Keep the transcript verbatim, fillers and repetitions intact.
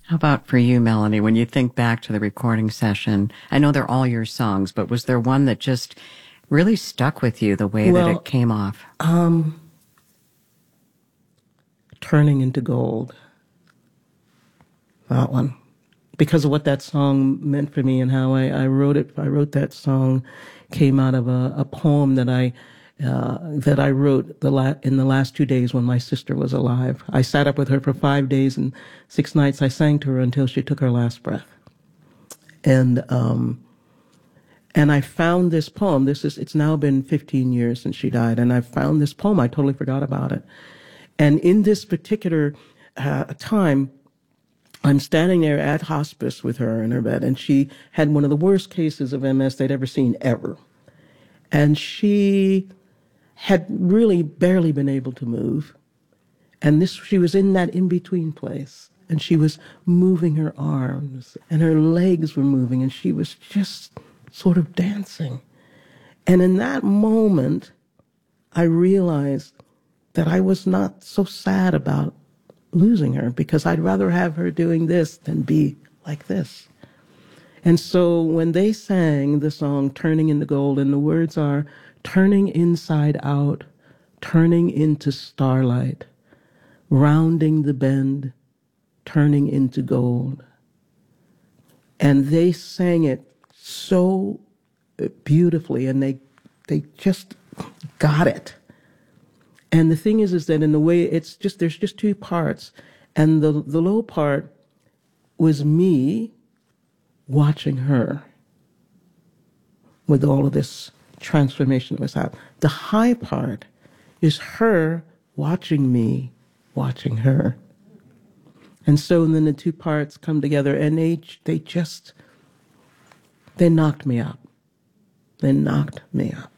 How about for you, Melanie, when you think back to the recording session? I know they're all your songs, but was there one that just really stuck with you the way well, that it came off? Um, Turning into Gold. That one. Because of what that song meant for me and how I, I wrote it. I wrote that song, came out of a, a poem that I uh, that I wrote the la- in the last two days when my sister was alive. I sat up with her for five days and six nights. I sang to her until she took her last breath. And um, and I found this poem. This is it's now been fifteen years since she died, and I found this poem. I totally forgot about it. And in this particular uh, time, I'm standing there at hospice with her in her bed, and she had one of the worst cases of M S they'd ever seen, ever. And she had really barely been able to move. And this, she was in that in-between place, and she was moving her arms, and her legs were moving, and she was just sort of dancing. And in that moment, I realized that I was not so sad about losing her, because I'd rather have her doing this than be like this. And so when they sang the song Turning into Gold, and the words are turning inside out, turning into starlight, rounding the bend, turning into gold. And they sang it so beautifully, and they they just got it. And the thing is, is that in the way it's just, there's just two parts. And the, the low part was me watching her with all of this transformation that was happening. The high part is her watching me, watching her. And so then the two parts come together, and they, they just, they knocked me out. They knocked me out.